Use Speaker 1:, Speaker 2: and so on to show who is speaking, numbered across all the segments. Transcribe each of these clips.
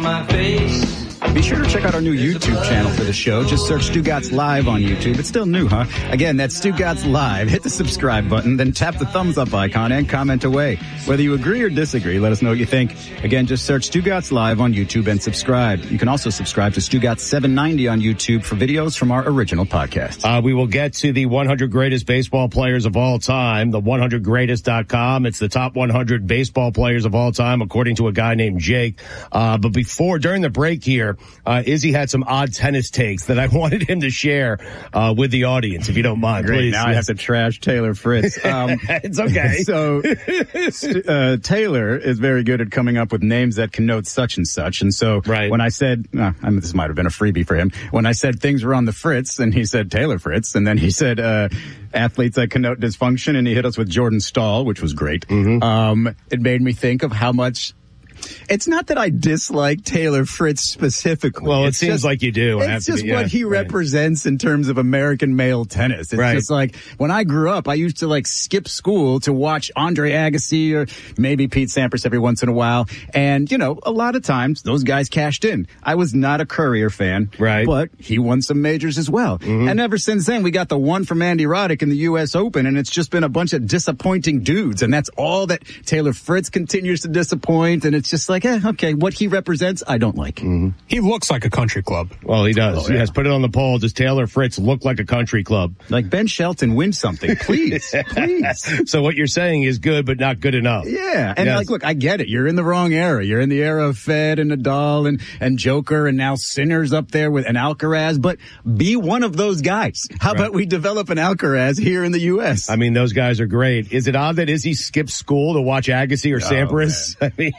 Speaker 1: my face.
Speaker 2: Be sure to check out our new YouTube channel for the show. Just search Stugotz Live on YouTube. It's still new, huh? Again, that's Stugotz Live. Hit the subscribe button, then tap the thumbs up icon and comment away. Whether you agree or disagree, let us know what you think. Again, just search Stugotz Live on YouTube and subscribe. You can also subscribe to Stugotz 790 on YouTube for videos from our original podcast.
Speaker 3: We will get to the 100 greatest baseball players of all time, the 100greatest.com. It's the top 100 baseball players of all time, according to a guy named Jake. But during the break here, Izzy had some odd tennis takes that I wanted him to share with the audience, if you don't mind.
Speaker 2: Great.
Speaker 3: Please.
Speaker 2: Now I have to trash Taylor Fritz.
Speaker 3: It's okay.
Speaker 2: So Taylor is very good at coming up with names that connote such and such. And so when I said, this might have been a freebie for him, when I said things were on the Fritz, and he said Taylor Fritz, and then he said athletes that connote dysfunction, and he hit us with Jordan Stahl, which was great. Mm-hmm. It made me think of how much... It's not that I dislike Taylor Fritz specifically.
Speaker 3: Well, it seems like you do.
Speaker 2: It's just what he represents in terms of American male tennis. It's just like, when I grew up, I used to skip school to watch Andre Agassi or maybe Pete Sampras every once in a while. And, a lot of times those guys cashed in. I was not a Courier fan, but he won some majors as well. Mm-hmm. And ever since then, we got the one from Andy Roddick in the U.S. Open, and it's just been a bunch of disappointing dudes. And that's all that Taylor Fritz continues to disappoint. And it's just like, okay, what he represents, I don't like.
Speaker 4: Mm-hmm. He looks like a country club.
Speaker 3: Well, he does. Yes, put it on the poll. Does Taylor Fritz look like a country club?
Speaker 2: Like Ben Shelton, win something, please, please.
Speaker 3: So what you're saying is good, but not good enough.
Speaker 2: Yeah, and look, I get it. You're in the wrong era. You're in the era of Fed and Nadal and Joker, and now Sinner's up there with an Alcaraz. But be one of those guys. How about we develop an Alcaraz here in the U.S.?
Speaker 3: I mean, those guys are great. Is it odd that Izzy skipped school to watch Agassi or Sampras?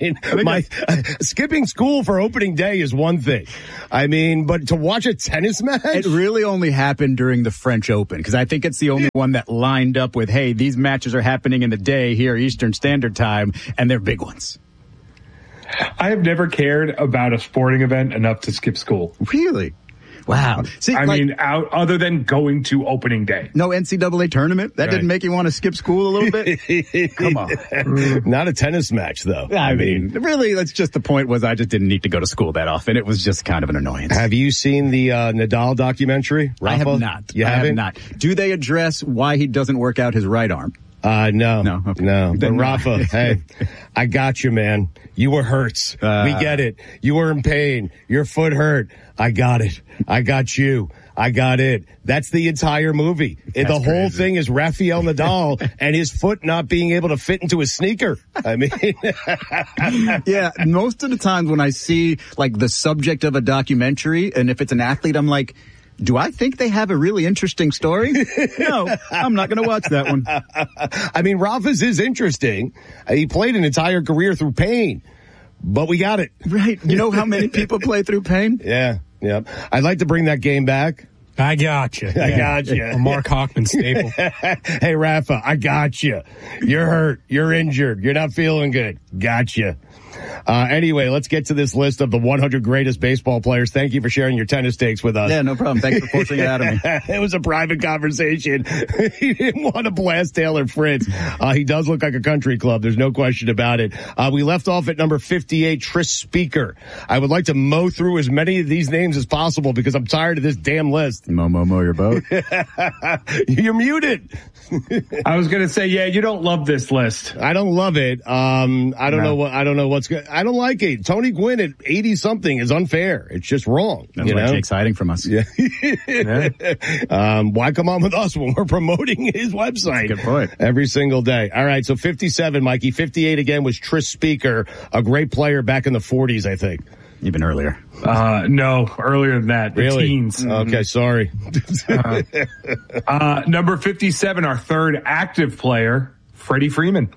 Speaker 3: Skipping school for opening day is one thing. I mean, but to watch a tennis match?
Speaker 2: It really only happened during the French Open, because I think it's the only one that lined up with, hey, these matches are happening in the day here, Eastern Standard Time, and they're big ones.
Speaker 5: I have never cared about a sporting event enough to skip school.
Speaker 2: Really? Wow. See,
Speaker 5: other than going to opening day.
Speaker 2: No NCAA tournament? That didn't make you want to skip school a little bit? Come on.
Speaker 3: Not a tennis match, though.
Speaker 2: I mean, really, that's just the point was I just didn't need to go to school that often. It was just kind of an annoyance.
Speaker 3: Have you seen the Nadal documentary, Rafa?
Speaker 2: I have not.
Speaker 3: You haven't?
Speaker 2: I have not. Do they address why he doesn't work out his right arm?
Speaker 3: No.
Speaker 2: Okay.
Speaker 3: No. But Rafa, hey, I got you, man. You were hurt. We get it. You were in pain. Your foot hurt. I got it. I got you. I got it. That's the entire movie. The whole thing is Rafael Nadal and his foot not being able to fit into his sneaker. I mean,
Speaker 2: yeah, most of the times when I see the subject of a documentary, and if it's an athlete, I'm like, do I think they have a really interesting story? No, I'm not going to watch that one.
Speaker 3: I mean, Rafa's is interesting. He played an entire career through pain, but we got it.
Speaker 2: Right. You know how many people play through pain?
Speaker 3: Yeah. I'd like to bring that game back.
Speaker 4: I got you.
Speaker 3: I got you.
Speaker 4: A Mark Hockman staple.
Speaker 3: Hey, Rafa, I got you. You're hurt. You're injured. You're not feeling good. Got you. Anyway, let's get to this list of the 100 greatest baseball players. Thank you for sharing your tennis takes with us.
Speaker 2: Yeah, no problem. Thanks for forcing it out of me.
Speaker 3: It was a private conversation. He didn't want to blast Taylor Fritz. He does look like a country club. There's no question about it. We left off at number 58, Tris Speaker. I would like to mow through as many of these names as possible because I'm tired of this damn list.
Speaker 2: Mow your boat.
Speaker 3: You're muted.
Speaker 5: I was going to say, you don't love this list.
Speaker 3: I don't love it. I don't know what's good. I don't like it. Tony Gwynn at 80 something is unfair. It's just wrong.
Speaker 2: That's why Jake's hiding from us.
Speaker 3: Yeah. Why come on with us when we're promoting his website?
Speaker 2: Good point.
Speaker 3: Every single day. All right. So 57, Mikey. 58 again was Tris Speaker, a great player back in the 40s, I think.
Speaker 2: Even earlier.
Speaker 5: No, earlier than that. The teens.
Speaker 3: Okay, sorry.
Speaker 5: Number 57, our third active player, Freddie Freeman.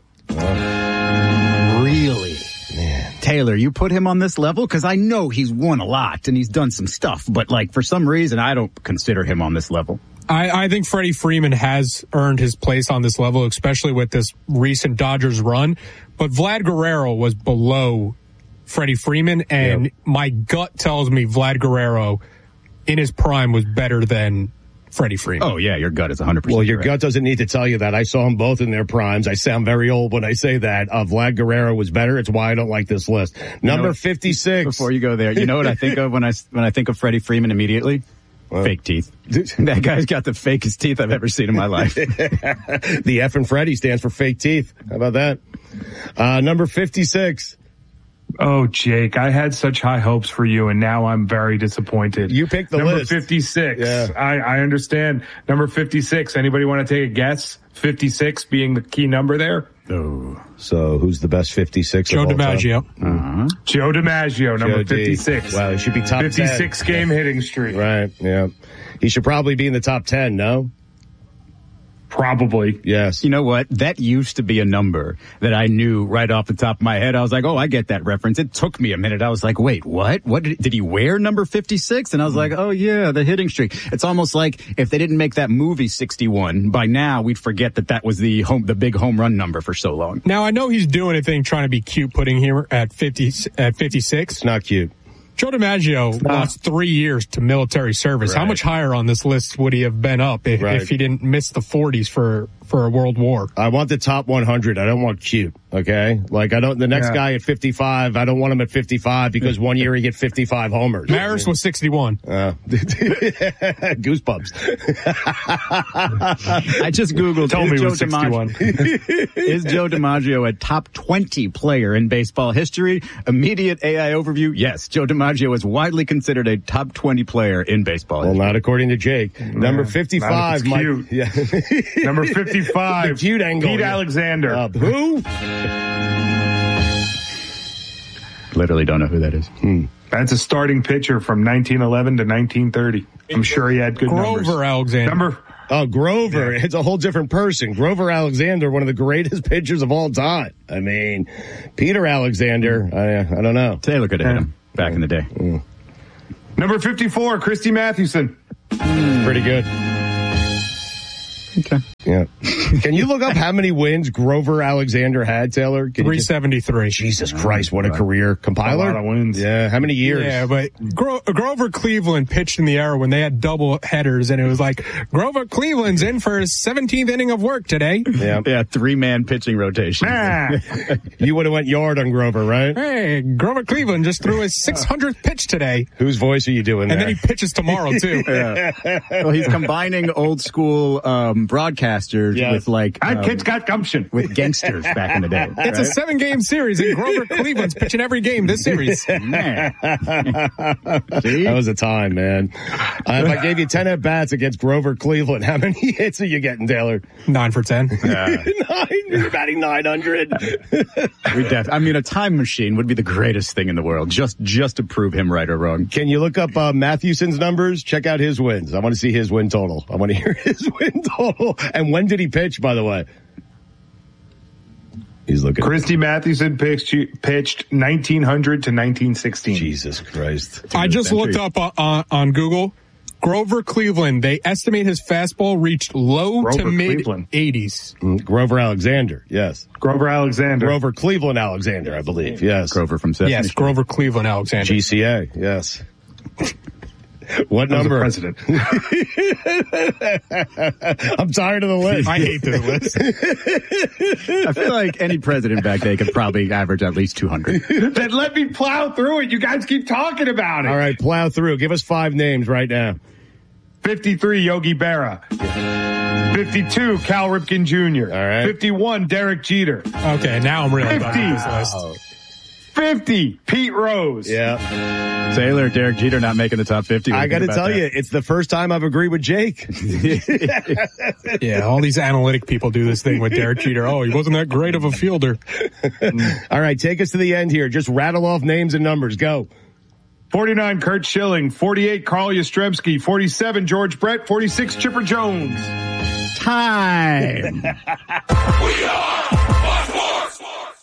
Speaker 2: Really? Man. Taylor, you put him on this level? Because I know he's won a lot and he's done some stuff, but for some reason, I don't consider him on this level.
Speaker 4: I think Freddie Freeman has earned his place on this level, especially with this recent Dodgers run. But Vlad Guerrero was below Freddie Freeman, and my gut tells me Vlad Guerrero in his prime was better than Freddie Freeman.
Speaker 2: Oh, yeah, your gut is 100%.
Speaker 3: Well, your gut doesn't need to tell you that. I saw them both in their primes. I sound very old when I say that. Vlad Guerrero was better. It's why I don't like this list. Number 56.
Speaker 2: Before you go there, you know what I think of when I think of Freddie Freeman immediately? What? Fake teeth. That guy's got the fakest teeth I've ever seen in my life.
Speaker 3: The F in Freddie stands for fake teeth. How about that? Number 56.
Speaker 5: Oh, Jake, I had such high hopes for you, and now I'm very disappointed.
Speaker 3: You picked the list.
Speaker 5: Number 56. Yeah. I understand. Number 56. Anybody want to take a guess? 56 being the key number there?
Speaker 3: Oh. So who's the best 56?
Speaker 4: Joe DiMaggio.
Speaker 5: Joe DiMaggio, number 56.
Speaker 3: Wow, he should be top
Speaker 5: 56
Speaker 3: 10.
Speaker 5: game hitting streak.
Speaker 3: Right, yeah. He should probably be in the top 10, no?
Speaker 5: Probably.
Speaker 3: Yes.
Speaker 2: You know what? That used to be a number that I knew right off the top of my head. I was like, oh, I get that reference. It took me a minute. I was like, wait, what? What did he wear number 56? And I was like, oh yeah, the hitting streak. It's almost like if they didn't make that movie 61, by now we'd forget that was the big home run number for so long.
Speaker 4: Now I know he's doing a thing trying to be cute putting him at 56.
Speaker 3: It's not cute.
Speaker 4: Joe DiMaggio lost 3 years to military service. Right. How much higher on this list would he have been up if he didn't miss the 40s for a world war?
Speaker 3: I want the top 100. I don't want cute. Okay. Like the next guy at 55, I don't want him at 55 because one year he get 55 homers.
Speaker 4: Maris was 61.
Speaker 3: Goosebumps.
Speaker 2: I just Googled.
Speaker 5: Tell me it was 61.
Speaker 2: Is Joe DiMaggio a top 20 player in baseball history? Immediate AI overview. Yes. Joe DiMaggio is widely considered a top 20 player in baseball history.
Speaker 3: Well, not according to Jake. Number 55.
Speaker 5: Cute.
Speaker 3: Yeah.
Speaker 5: Number 55.
Speaker 3: The cute angle.
Speaker 5: Pete Alexander.
Speaker 3: Who?
Speaker 2: Literally don't know who that is.
Speaker 5: That's a starting pitcher from 1911 to 1930. I'm sure he had good numbers.
Speaker 4: Grover Alexander.
Speaker 3: Grover. Yeah. It's a whole different person. Grover Alexander, one of the greatest pitchers of all time. I mean, Peter Alexander, I don't know.
Speaker 2: Taylor could have hit him back in the day.
Speaker 5: Number 54, Christy Mathewson.
Speaker 3: Pretty good.
Speaker 2: Okay.
Speaker 3: Yeah. Can you look up how many wins Grover Alexander had, Taylor?
Speaker 4: 373.
Speaker 3: Jesus Christ, what a career. Compiler?
Speaker 5: A lot of wins.
Speaker 3: Yeah, how many years?
Speaker 4: Yeah, but Grover Cleveland pitched in the era when they had double headers, and it was like, Grover Cleveland's in for his 17th inning of work today.
Speaker 2: Yeah, 3-man pitching rotation.
Speaker 3: You would have went yard on Grover, right?
Speaker 4: Hey, Grover Cleveland just threw his 600th pitch today.
Speaker 3: Whose voice are you doing there?
Speaker 4: And then he pitches tomorrow, too.
Speaker 2: Well, he's combining old school broadcasters with
Speaker 5: kids got gumption
Speaker 2: with gangsters back in the day.
Speaker 4: It's a 7-game series, and Grover Cleveland's pitching every game this series.
Speaker 2: Man.
Speaker 3: That was a time, man. If I gave you 10 at bats against Grover Cleveland, how many hits are you getting, Taylor?
Speaker 4: 9 for 10.
Speaker 3: 9. You're batting 900.
Speaker 2: A time machine would be the greatest thing in the world, just to prove him right or wrong.
Speaker 3: Can you look up Mathewson's numbers? Check out his wins. I want to see his win total. I want to hear his win total. And when did he pitch, by the way? He's looking.
Speaker 5: Christy Mathewson pitched 1900 to 1916.
Speaker 3: Jesus Christ.
Speaker 4: I just looked up on Google. Grover Cleveland, they estimate his fastball reached low to mid 80s.
Speaker 3: Grover Alexander, yes.
Speaker 5: Grover Alexander.
Speaker 3: Grover Cleveland Alexander, I believe, yes.
Speaker 2: Grover from Sesame
Speaker 4: Yes,
Speaker 2: Street.
Speaker 4: Grover Cleveland Alexander.
Speaker 3: GCA, yes. What number?
Speaker 5: President.
Speaker 3: I'm tired of the list.
Speaker 4: I hate this list.
Speaker 2: I feel like any president back then could probably average at least 200.
Speaker 5: Then let me plow through it. You guys keep talking about it.
Speaker 3: All right, plow through. Give us 5 names right now.
Speaker 5: 53, Yogi Berra. 52, Cal Ripken Jr.
Speaker 3: All right.
Speaker 5: 51, Derek Jeter.
Speaker 4: Okay, now I'm really
Speaker 5: 50.
Speaker 4: buying this list.
Speaker 5: 50, Pete Rose.
Speaker 3: Yeah.
Speaker 2: Taylor, Derek Jeter not making the top 50.
Speaker 3: I got to tell you, it's the first time I've agreed with Jake.
Speaker 4: Yeah, all these analytic people do this thing with Derek Jeter. Oh, he wasn't that great of a fielder.
Speaker 3: All right, take us to the end here. Just rattle off names and numbers. Go.
Speaker 5: 49, Kurt Schilling. 48, Carl Yastrzemski. 47, George Brett. 46, Chipper Jones.
Speaker 2: Time.
Speaker 1: We are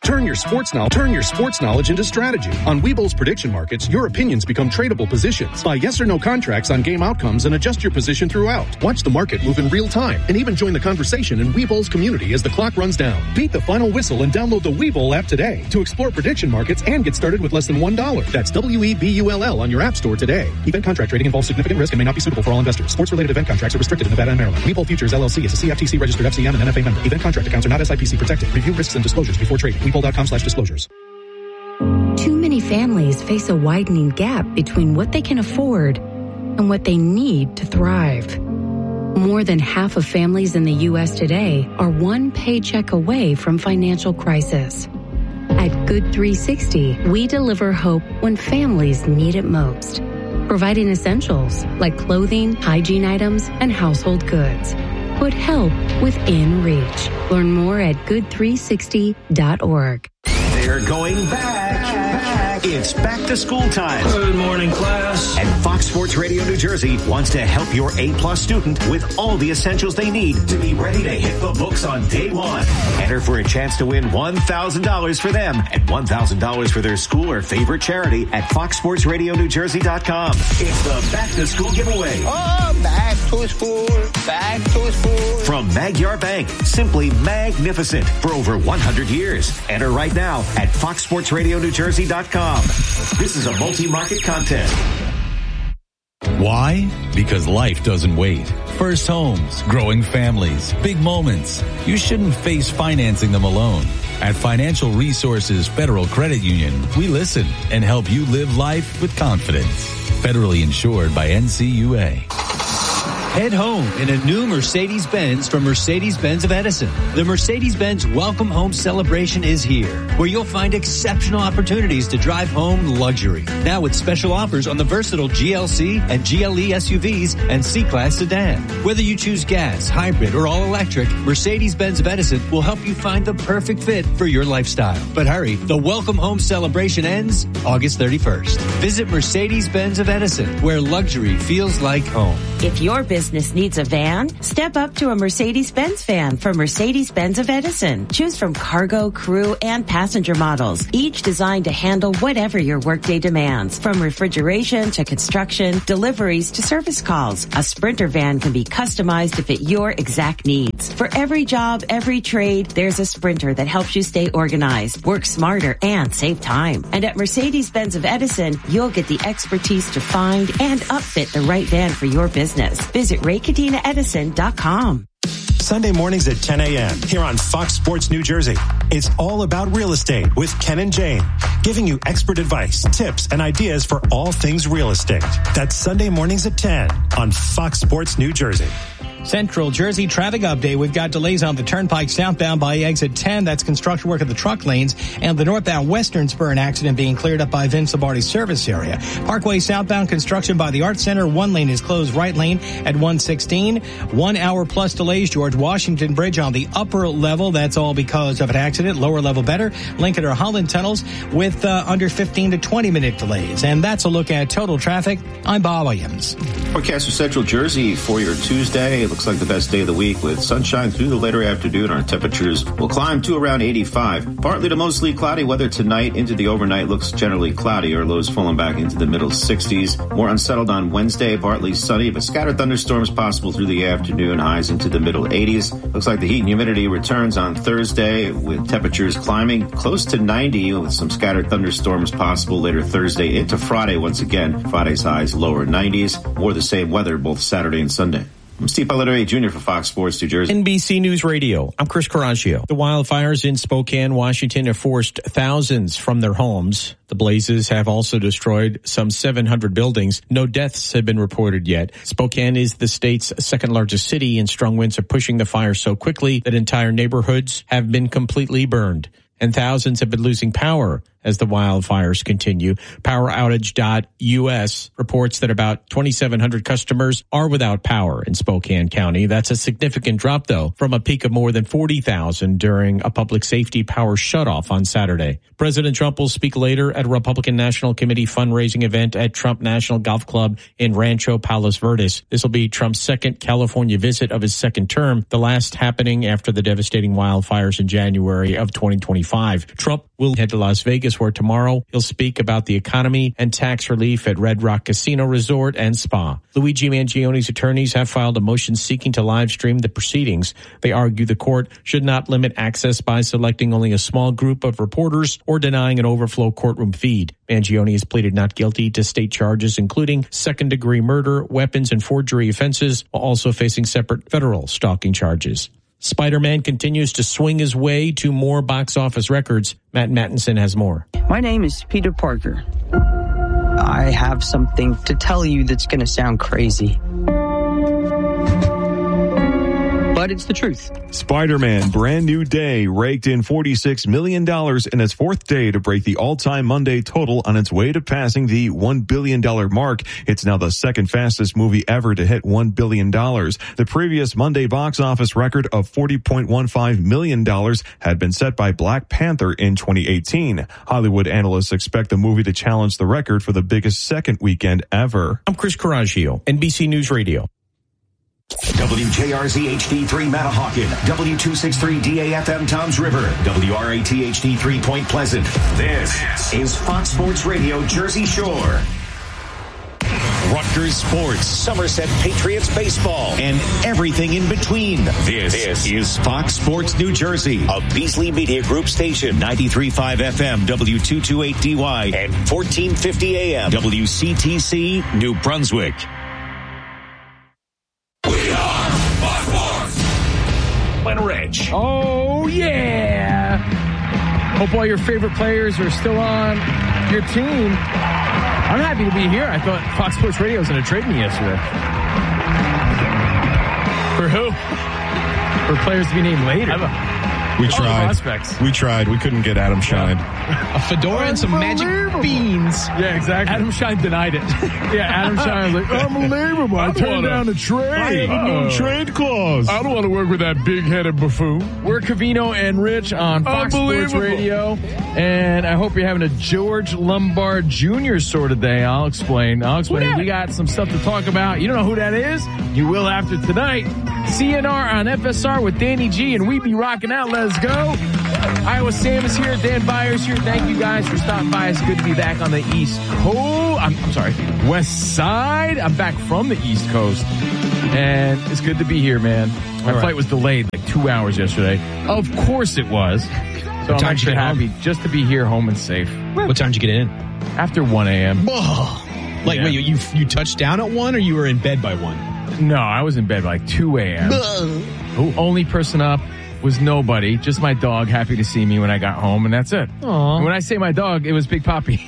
Speaker 1: Turn your sports knowledge into strategy. On Webull's prediction markets, your opinions become tradable positions. Buy yes or no contracts on game outcomes and adjust your position throughout. Watch the market move in real time and even join the conversation in Webull's community as the clock runs down. Beat the final whistle and download the Webull app today to explore prediction markets and get started with less than $1. That's WEBULL on your app store today. Event contract trading involves significant risk and may not be suitable for all investors. Sports-related event contracts are restricted in Nevada and Maryland. Webull Futures LLC is a CFTC registered FCM and NFA member. Event contract accounts are not SIPC protected. Review risks and disclosures before trading. Webull.com/disclosures.
Speaker 6: Too many families face a widening gap between what they can afford and what they need to thrive. More than half of families in the U.S. today are one paycheck away from financial crisis. At Good 360, we deliver hope when families need it most, providing essentials like clothing, hygiene items, and household goods. Put help within reach. Learn more at good360.org.
Speaker 7: They're going back. It's back to school time.
Speaker 8: Good morning, class.
Speaker 7: And Fox Sports Radio New Jersey wants to help your A-plus student with all the essentials they need to be ready to hit the books on day one. Enter for a chance to win $1,000 for them and $1,000 for their school or favorite charity at foxsportsradionewjersey.com. It's the back to school giveaway.
Speaker 9: Oh, back to school, back to school.
Speaker 7: From Magyar Bank, simply magnificent for over 100 years. Enter right now at foxsportsradionewjersey.com. This is a multi-market contest.
Speaker 10: Why? Because life doesn't wait. First homes, growing families, big moments. You shouldn't face financing them alone. At Financial Resources Federal Credit Union, we listen and help you live life with confidence. Federally insured by NCUA.
Speaker 11: Head home in a new Mercedes-Benz from Mercedes-Benz of Edison. The Mercedes-Benz Welcome Home Celebration is here, where you'll find exceptional opportunities to drive home luxury. Now with special offers on the versatile GLC and GLE SUVs and C-Class sedan. Whether you choose gas, hybrid, or all-electric, Mercedes-Benz of Edison will help you find the perfect fit for your lifestyle. But hurry, the Welcome Home Celebration ends August 31st. Visit Mercedes-Benz of Edison, where luxury feels like home.
Speaker 12: If your business needs a van, step up to a Mercedes-Benz van from Mercedes-Benz of Edison. Choose from cargo, crew, and passenger models, each designed to handle whatever your workday demands. From refrigeration to construction, deliveries to service calls, a Sprinter van can be customized to fit your exact needs. For every job, every trade, there's a Sprinter that helps you stay organized, work smarter, and save time. And at Mercedes-Benz of Edison, you'll get the expertise to find and upfit the right van for your business. Visit RayCadena-Edison.com.
Speaker 13: Sunday mornings at 10 a.m. here on Fox Sports New Jersey. It's all about real estate with Ken and Jane, giving you expert advice, tips, and ideas for all things real estate. That's Sunday mornings at 10 on Fox Sports New Jersey.
Speaker 14: Central Jersey traffic update. We've got delays on the Turnpike southbound by exit 10. That's construction work of the truck lanes. And the northbound Western Spur, an accident being cleared up by Vince Lombardi's service area. Parkway southbound construction by the Art Center. One lane is closed, right lane at 116. 1 hour plus delays. George Washington Bridge on the upper level. That's all because of an accident. Lower level better. Lincoln or Holland tunnels with under 15 to 20 minute delays. And that's a look at total traffic. I'm Bob Williams.
Speaker 15: Forecast for Central Jersey for your Tuesday. It looks like the best day of the week with sunshine through the later afternoon. Our temperatures will climb to around 85. Partly to mostly cloudy weather tonight. Into the overnight looks generally cloudy. Our lows falling back into the middle 60s. More unsettled on Wednesday. Partly sunny, but scattered thunderstorms possible through the afternoon. Highs into the middle 80s. Looks like the heat and humidity returns on Thursday with temperatures climbing close to 90 with some scattered thunderstorms possible later Thursday into Friday. Once again, Friday's highs lower 90s. More the same weather both Saturday and Sunday. I'm Steve Paladere Jr. for Fox Sports New Jersey.
Speaker 16: NBC News Radio. I'm Chris Caraccio. The wildfires in Spokane, Washington have forced thousands from their homes. The blazes have also destroyed some 700 buildings. No deaths have been reported yet. Spokane is the state's second largest city, and strong winds are pushing the fire so quickly that entire neighborhoods have been completely burned. And thousands have been losing power as the wildfires continue. PowerOutage.us reports that about 2,700 customers are without power in Spokane County. That's a significant drop, though, from a peak of more than 40,000 during a public safety power shutoff on Saturday. President Trump will speak later at a Republican National Committee fundraising event at Trump National Golf Club in Rancho Palos Verdes. This will be Trump's second California visit of his second term, the last happening after the devastating wildfires in January of 2025. Trump will head to Las Vegas, where tomorrow he'll speak about the economy and tax relief at Red Rock Casino Resort and Spa. Luigi Mangioni's attorneys have filed a motion seeking to live stream the proceedings. They argue the court should not limit access by selecting only a small group of reporters or denying an overflow courtroom feed. Mangioni has pleaded not guilty to state charges, including second-degree murder, weapons, and forgery offenses, while also facing separate federal stalking charges. Spider-Man continues to swing his way to more box office records. Matt Mattinson has more.
Speaker 8: My name is Peter Parker. I have something to tell you that's going to sound crazy. But it's the truth.
Speaker 17: Spider-Man Brand New Day raked in $46 million in its fourth day to break the all-time Monday total on its way to passing the $1 billion mark. It's now the second fastest movie ever to hit $1 billion. The previous Monday box office record of $40.15 million had been set by Black Panther in 2018. Hollywood analysts expect the movie to challenge the record for the biggest second weekend ever.
Speaker 16: I'm Chris Coraggio, NBC News Radio.
Speaker 7: WJRZ HD3 Matahawkin, W263 DAFM Toms River, WRAT HD3 Point Pleasant. This is Fox Sports Radio Jersey Shore. Rutgers Sports, Somerset Patriots Baseball, and everything in between. This is Fox Sports New Jersey, a Beasley Media Group station, 93.5 FM, W228DY, and 1450 AM, WCTC, New Brunswick. Rich.
Speaker 18: Oh, yeah. Hope all your favorite players are still on your team. I'm happy to be here. I thought Fox Sports Radio was going to trade me yesterday. For who? For players to be named later.
Speaker 17: We tried. We couldn't get Adam Shine.
Speaker 14: A fedora and some magic beans.
Speaker 18: Yeah, exactly.
Speaker 14: Adam Shine denied it.
Speaker 18: Yeah, Adam Shine was like, unbelievable. I turned down a trade.
Speaker 17: I have a no trade clause.
Speaker 18: I don't want to work with that big-headed buffoon. We're Covino and Rich on Fox Sports Radio. And I hope you're having a George Lombard Jr. sort of day. I'll explain. We got some stuff to talk about. You don't know who that is? You will after tonight. CNR on FSR with Danny G, and we be rocking out. Let's go. Iowa Sam is here. Dan Byers here. Thank you guys for stopping by. It's good to be back on the East Coast. I'm sorry, West Side. I'm back from the East Coast. And it's good to be here, man. My flight was delayed like 2 hours yesterday. Of course it was. So I'm actually happy just to be here home and safe.
Speaker 14: What time did you get in?
Speaker 18: After 1 a.m.
Speaker 14: Wait, you touched down at 1 or you were in bed by 1?
Speaker 18: No, I was in bed by like 2 a.m. Only person up was nobody, just my dog happy to see me when I got home, and that's it. And when I say my dog, it was Big Poppy.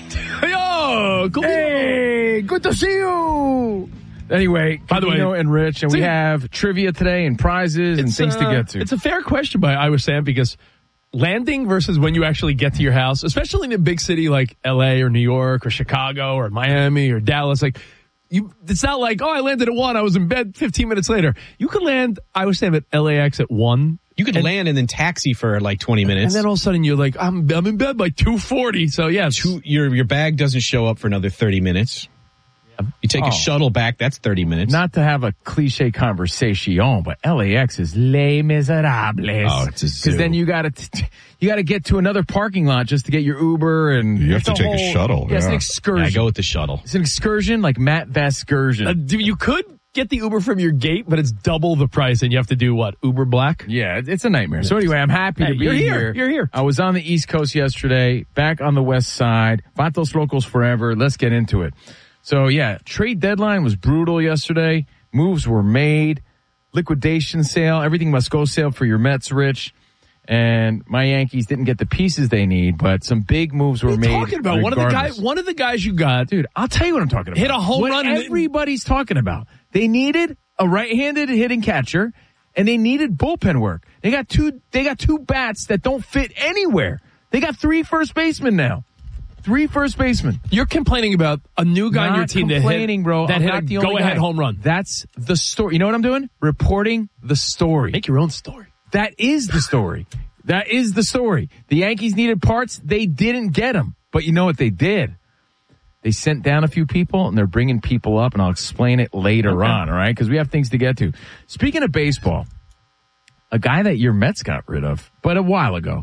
Speaker 18: Yo, hey, good to see you. Anyway, by the way, and Rich, and we have trivia today and prizes and things to get to.
Speaker 19: It's a fair question by Iowa Sam because landing versus when you actually get to your house, especially in a big city like LA or New York or Chicago or Miami or Dallas, it's not like, I landed at 1, I was in bed 15 minutes later. You could land, I was saying, at LAX at 1.
Speaker 14: You could land and then taxi for like 20 minutes.
Speaker 19: And then all of a sudden you're like, I'm in bed by 2:40. So yes.
Speaker 14: Your bag doesn't show up for another 30 minutes. You take a shuttle back, that's 30 minutes.
Speaker 18: Not to have a cliche conversation, but LAX is Les Miserables.
Speaker 17: Oh, it's a zoo.
Speaker 18: Because then you gotta get to another parking lot just to get your Uber, and
Speaker 17: you have to take a shuttle.
Speaker 18: Yeah, it's an excursion.
Speaker 14: I go with the shuttle.
Speaker 18: It's an excursion like Matt Vasgersian.
Speaker 19: You could get the Uber from your gate, but it's double the price, and you have to do what? Uber Black?
Speaker 18: Yeah, it's a nightmare. So anyway, I'm happy to be here.
Speaker 19: You're here.
Speaker 18: I was on the East Coast yesterday, back on the West Side. Vatos Locos forever. Let's get into it. So yeah, trade deadline was brutal yesterday. Moves were made. Liquidation sale. Everything must go sale for your Mets, Rich. And my Yankees didn't get the pieces they need, but some big moves were made.
Speaker 19: Talking about one of the guys you got,
Speaker 18: dude. I'll tell you what I'm talking about.
Speaker 19: Hit a home run.
Speaker 18: Everybody's talking about. They needed a right-handed hitting catcher, and they needed bullpen work. They got two bats that don't fit anywhere. They got 3 first basemen now. 3 first basemen.
Speaker 19: You're complaining about a new guy on your team that hit,
Speaker 18: bro.
Speaker 19: that
Speaker 18: I'm
Speaker 19: hit
Speaker 18: not
Speaker 19: a
Speaker 18: the only
Speaker 19: go-ahead
Speaker 18: guy.
Speaker 19: home run.
Speaker 18: That's the story. You know what I'm doing? Reporting the story.
Speaker 19: Make your own story.
Speaker 18: That is the story. That is the story. The Yankees needed parts. They didn't get them. But you know what they did? They sent down a few people, and they're bringing people up, and I'll explain it later on, all right? Because we have things to get to. Speaking of baseball, a guy that your Mets got rid of, but a while ago.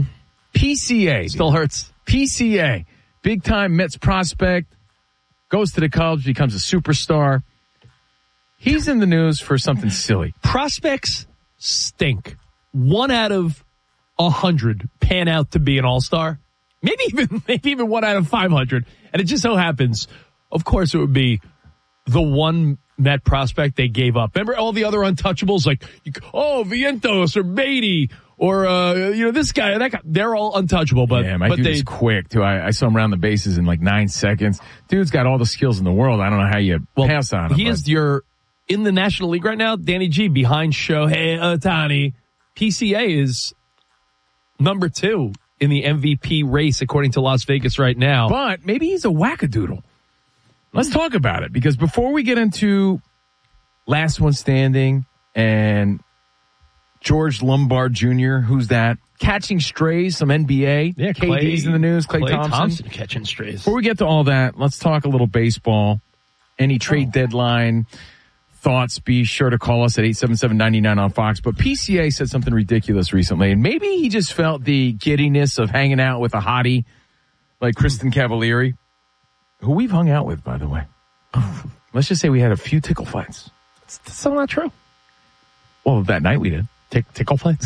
Speaker 18: PCA.
Speaker 19: Still hurts.
Speaker 18: PCA. Big-time Mets prospect. Goes to the Cubs, becomes a superstar. He's in the news for something silly.
Speaker 19: Prospects stink. 1 out of 100 pan out to be an all-star. Maybe even 1 out of 500. And it just so happens, of course, it would be the one Met prospect they gave up. Remember all the other untouchables like, Vientos or Beatty or, this guy, that guy. They're all untouchable. But,
Speaker 18: yeah, my dude is quick, too. I saw him around the bases in like 9 seconds. Dude's got all the skills in the world. I don't know how you pass on him.
Speaker 19: He is in the National League right now, Danny G behind Shohei Ohtani. PCA is number 2 in the MVP race, according to Las Vegas right now.
Speaker 18: But maybe he's a wackadoodle. Let's talk about it, because before we get into last one standing and George Lombard Jr., who's that? Catching strays, some NBA.
Speaker 19: Yeah,
Speaker 18: KD's in the news, Klay Thompson
Speaker 19: catching strays.
Speaker 18: Before we get to all that, let's talk a little baseball. Any trade deadline thoughts, be sure to call us at 877-99 on Fox. But PCA said something ridiculous recently, and maybe he just felt the giddiness of hanging out with a hottie like Kristen Cavalieri, who we've hung out with, by the way. Let's just say we had a few tickle fights.
Speaker 19: That's still not true.
Speaker 18: Well, that night we did.
Speaker 19: Tickle fights?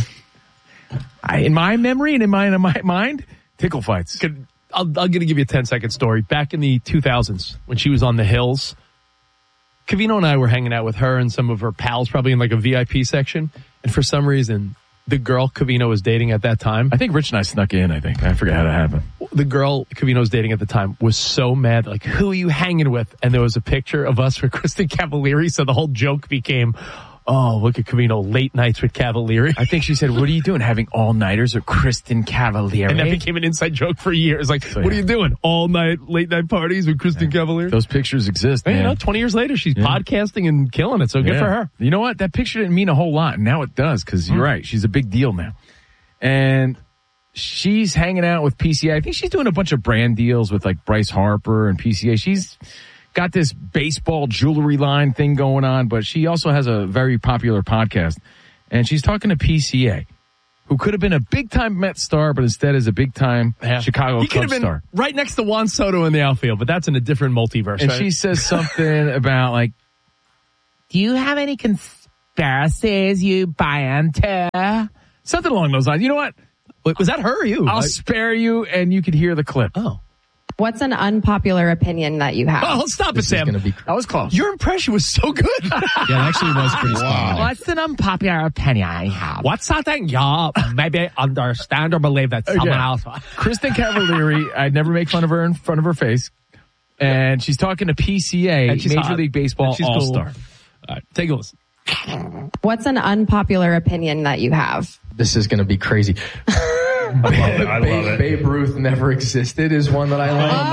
Speaker 18: In my memory and in my mind, tickle fights.
Speaker 19: I'm going to give you a 10-second story. Back in the 2000s, when she was on the Hills, Covino and I were hanging out with her and some of her pals, probably in like a VIP section. And for some reason, the girl Covino was dating at that time.
Speaker 18: I think Rich and I snuck in, I forget how that happened.
Speaker 19: The girl Covino was dating at the time was so mad, like, who are you hanging with? And there was a picture of us with Kristen Cavalieri. So the whole joke became, oh, look at Covino, late nights with Cavalieri.
Speaker 18: I think she said, what are you doing, having all-nighters with Kristen Cavalieri?
Speaker 19: And that became an inside joke for years. Like, what are you doing? All night, late night parties with Kristen Cavalieri?
Speaker 18: Those pictures exist, man.
Speaker 19: You know, 20 years later, she's podcasting and killing it. So good for her.
Speaker 18: You know what? That picture didn't mean a whole lot. And now it does, because you're right. She's a big deal now. And she's hanging out with PCA. I think she's doing a bunch of brand deals with like Bryce Harper and PCA. She's got this baseball jewelry line thing going on, but she also has a very popular podcast. And she's talking to PCA, who could have been a big-time Met star, but instead is a big-time Chicago Cubs star.
Speaker 19: He could have been right next to Juan Soto in the outfield, but that's in a different multiverse.
Speaker 18: And
Speaker 19: right?
Speaker 18: she says something about, like, do you have any conspiracies you buy into? Something along those lines. You know what?
Speaker 19: Wait, was that her or you?
Speaker 18: I'll spare you, and you could hear the clip.
Speaker 19: Oh.
Speaker 20: What's an unpopular opinion that you have?
Speaker 19: Oh, stop it, Sam.
Speaker 18: That was close.
Speaker 19: Your impression was so good.
Speaker 11: Yeah, it actually was pretty spot on.
Speaker 18: What's an unpopular opinion I have?
Speaker 19: What's something you maybe understand or believe that someone else...
Speaker 18: Kristen Cavalieri, I'd never make fun of her in front of her face. And she's talking to PCA, Major League Baseball All-Star.
Speaker 19: Cool. All right, take a listen.
Speaker 20: What's an unpopular opinion that you have?
Speaker 21: This is going to be crazy.
Speaker 5: I love it.
Speaker 21: Babe Ruth never existed is one that I like.
Speaker 5: Oh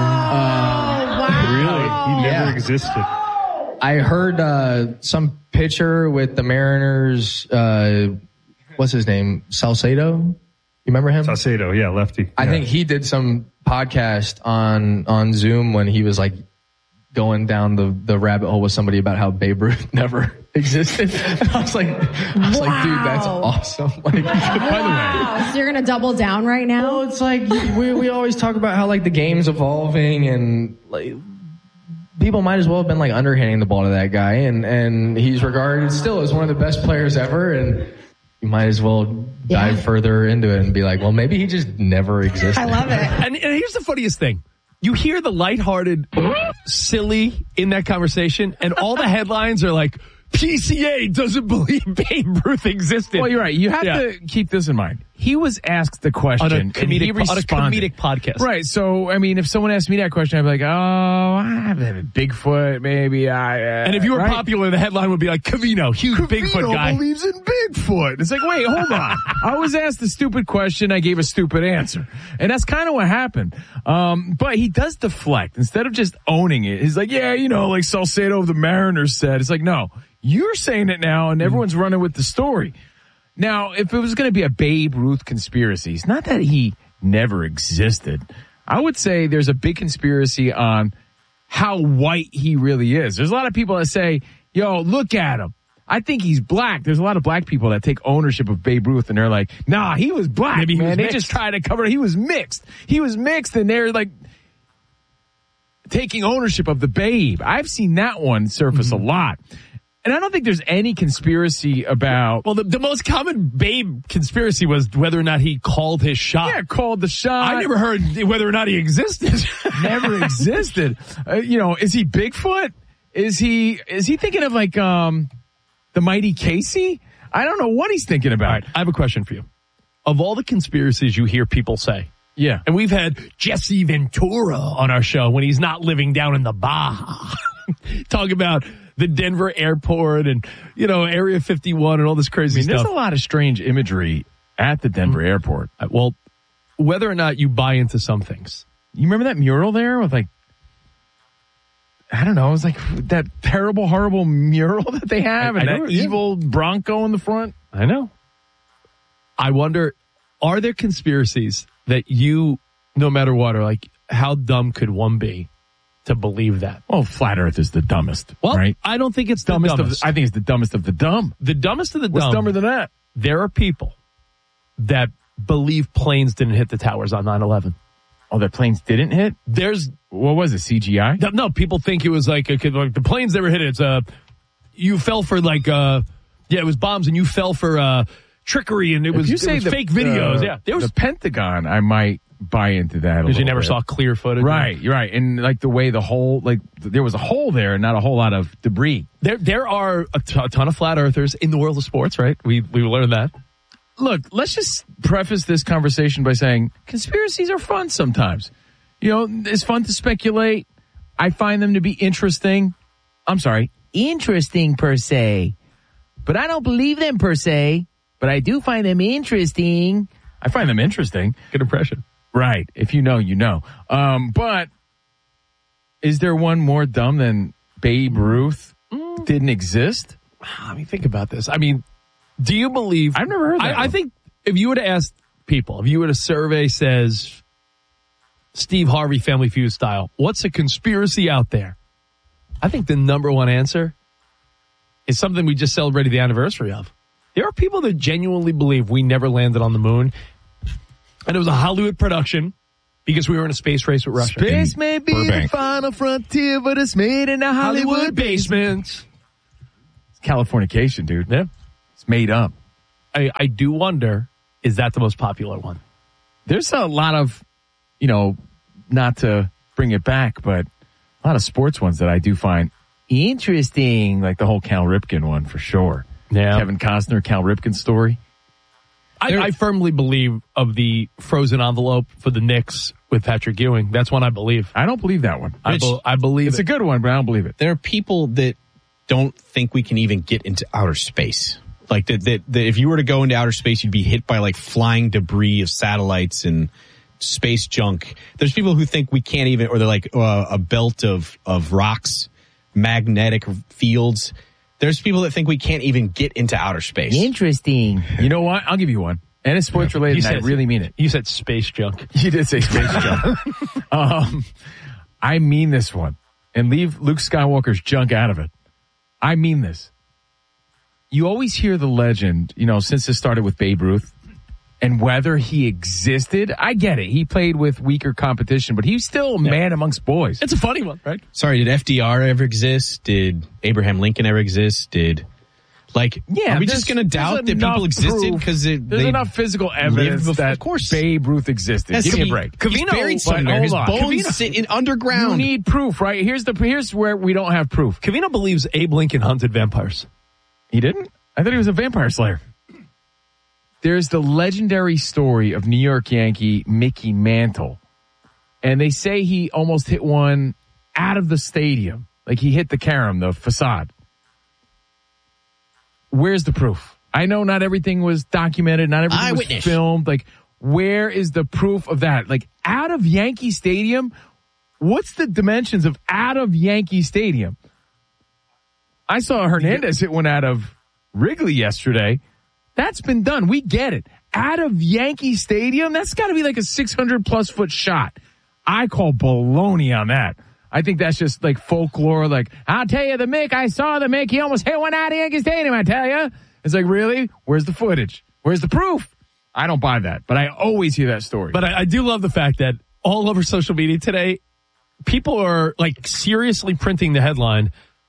Speaker 5: my God. Really? He never existed.
Speaker 21: I heard some pitcher with the Mariners, what's his name? Salcedo? You remember him?
Speaker 5: Salcedo, yeah, lefty.
Speaker 21: I think he did some podcast on Zoom when he was like going down the rabbit hole with somebody about how Babe Ruth never existed. And I was like, dude, that's awesome. Like, by the way.
Speaker 20: So you're going to double down right now?
Speaker 21: Well, it's like we always talk about how like the game's evolving and like people might as well have been like underhanding the ball to that guy and he's regarded still as one of the best players ever and you might as well dive further into it and be like, well, maybe he just never existed.
Speaker 20: I love it.
Speaker 19: And here's the funniest thing. You hear the lighthearted, silly in that conversation, and all the headlines are like, PCA doesn't believe Babe Ruth existed.
Speaker 18: Well, you're right. You have to keep this in mind. he was asked the question
Speaker 19: on a comedic podcast.
Speaker 18: Right. So, I mean, if someone asked me that question, I'd be like, oh, I have a Bigfoot, maybe.
Speaker 19: And if you were popular, the headline would be like, Covino, huge Bigfoot guy.
Speaker 18: Believes in Bigfoot. It's like, wait, hold on. I was asked a stupid question. I gave a stupid answer. And that's kind of what happened. But he does deflect. Instead of just owning it, he's like, yeah, like Salcedo of the Mariners said. It's like, no, you're saying it now, and everyone's running with the story. Now, if it was going to be a Babe Ruth conspiracy, it's not that he never existed. I would say there's a big conspiracy on how white he really is. There's a lot of people that say, yo, look at him. I think he's black. There's a lot of black people that take ownership of Babe Ruth, and they're like, nah, he was black,
Speaker 19: Maybe
Speaker 18: man. They
Speaker 19: mixed.
Speaker 18: just try to cover it. He was mixed. And they're like taking ownership of the Babe. I've seen that one surface a lot. And I don't think there's any conspiracy about...
Speaker 19: Well, the most common Babe conspiracy was whether or not he called his shot.
Speaker 18: Yeah, called the shot.
Speaker 19: I never heard whether or not he existed.
Speaker 18: Never existed. Is he Bigfoot? Is he thinking of like the Mighty Casey? I don't know what he's thinking about.
Speaker 19: All right, I have a question for you. Of all the conspiracies you hear people say,
Speaker 18: yeah,
Speaker 19: and we've had Jesse Ventura on our show when he's not living down in the Baja, talk about the Denver airport and, Area 51 and all this crazy stuff.
Speaker 18: There's a lot of strange imagery at the Denver airport.
Speaker 19: Well, whether or not you buy into some things.
Speaker 18: You remember that mural there with like, I don't know, it was like that terrible, horrible mural that they have and that evil Bronco in the front?
Speaker 19: I know. I wonder, are there conspiracies that you, no matter what, are like, how dumb could one be to believe that?
Speaker 18: Well, flat Earth is the dumbest.
Speaker 19: Well,
Speaker 18: right?
Speaker 19: I don't think it's
Speaker 18: I think it's the dumbest of the dumb.
Speaker 19: The dumbest of the dumb.
Speaker 18: What's dumber than that?
Speaker 19: There are people that believe planes didn't hit the towers on 9/11.
Speaker 18: Oh, that planes didn't hit? What was it, CGI?
Speaker 19: No, people think it was like the planes never hit it. It's you fell for it was bombs and you fell for trickery and it was fake videos. There was
Speaker 18: the Pentagon. I might buy into that
Speaker 19: because you never saw clear footage.
Speaker 18: Right, you're right. And like the way the hole, like there was a hole there and not a whole lot of debris.
Speaker 19: There are a ton of flat earthers in the world of sports, right? We learned that.
Speaker 18: Look, let's just preface this conversation by saying conspiracies are fun sometimes. It's fun to speculate. I find them to be interesting. I'm sorry, interesting per se. But I don't believe them per se. But I do find them interesting. I find them interesting.
Speaker 19: Good impression.
Speaker 18: Right. If you know, you know. But is there one more dumb than Babe Ruth didn't exist?
Speaker 19: Let me think about this. I mean, do you believe...
Speaker 18: I've never heard that.
Speaker 19: I think if you were to ask people, if you were to survey says Steve Harvey Family Feud style, what's a conspiracy out there? I think the number one answer is something we just celebrated the anniversary of. There are people that genuinely believe we never landed on the moon. And it was a Hollywood production because we were in a space race with Russia.
Speaker 18: Space may be the final frontier, but it's made in a Hollywood basement. It's Californication, dude.
Speaker 19: Yeah.
Speaker 18: It's made up.
Speaker 19: I do wonder, is that the most popular one?
Speaker 18: There's a lot of, not to bring it back, but a lot of sports ones that I do find interesting, like the whole Cal Ripken one for sure.
Speaker 19: Yeah.
Speaker 18: Kevin Costner, Cal Ripken story.
Speaker 19: I firmly believe of the frozen envelope for the Knicks with Patrick Ewing. That's one I believe.
Speaker 18: I don't believe that one.
Speaker 19: I believe
Speaker 18: it's a good one, but I don't believe it.
Speaker 4: There are people that don't think we can even get into outer space. Like that if you were to go into outer space, you'd be hit by like flying debris of satellites and space junk. There's people who think we can't even, or they're like a belt of rocks, magnetic fields. There's people that think we can't even get into outer space.
Speaker 18: Interesting. You know what? I'll give you one. And it's sports related, and I really mean it.
Speaker 19: You said space junk.
Speaker 18: You did say space junk. I mean this one. And leave Luke Skywalker's junk out of it. I mean this. You always hear the legend, since it started with Babe Ruth, and whether he existed, I get it. He played with weaker competition, but he's still a man amongst boys.
Speaker 19: It's a funny one, right?
Speaker 4: Sorry, did FDR ever exist? Did Abraham Lincoln ever exist? Are we just going to doubt that people existed because
Speaker 18: there's enough physical evidence that
Speaker 4: of course
Speaker 18: Babe Ruth existed? Give me a break.
Speaker 4: He's buried somewhere. His bones sit in underground.
Speaker 18: You need proof, right? Here's where we don't have proof.
Speaker 19: Covino believes Abe Lincoln hunted vampires.
Speaker 18: He didn't? I thought he was a vampire slayer. there's the legendary story of New York Yankee Mickey Mantle. And they say he almost hit one out of the stadium. Like he hit the carom, the facade. Where's the proof? I know not everything was documented, not everything was filmed. Like, where is the proof of that? Like, out of Yankee Stadium, what's the dimensions of out of Yankee Stadium? I saw Hernandez hit one out of Wrigley yesterday. That's been done. We get it. Out of Yankee Stadium, that's got to be like a 600-plus foot shot. I call baloney on that. I think that's just like folklore. Like, I'll tell you the Mick, I saw the Mick. He almost hit one out of Yankee Stadium, I tell you. It's like, really? Where's the footage? Where's the proof? I don't buy that, but I always hear that story.
Speaker 19: But I do love the fact that all over social media today, people are like seriously printing the headline,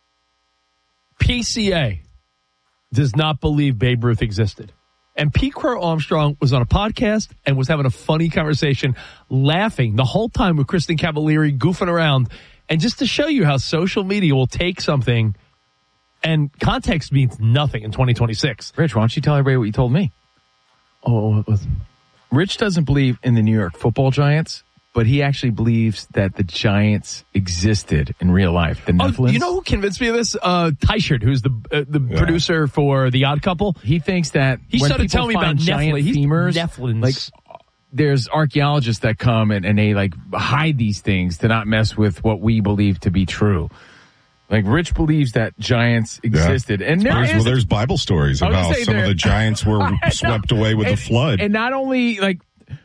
Speaker 19: PCA does not believe Babe Ruth existed. And Pete Crow Armstrong was on a podcast and was having a funny conversation, laughing the whole time with Kristen Cavallari, goofing around. And just to show you how social media will take something and context means nothing in 2026.
Speaker 18: Rich, why don't you tell everybody what you told me?
Speaker 19: Oh, what was it?
Speaker 18: Rich doesn't believe in the New York Football Giants, but he actually believes that the Giants existed in real life. The Nephilim.
Speaker 19: You know who convinced me of this? Teichert, who's the producer for The Odd Couple.
Speaker 18: He thinks that
Speaker 19: he started telling me about
Speaker 18: giant femurs.
Speaker 19: Nephilim.
Speaker 18: Like, there's archaeologists that come and they like hide these things to not mess with what we believe to be true. Like, Rich believes that giants existed.
Speaker 3: Yeah. And there's Bible stories of how some of the giants were swept away with the flood.
Speaker 18: And not only, like,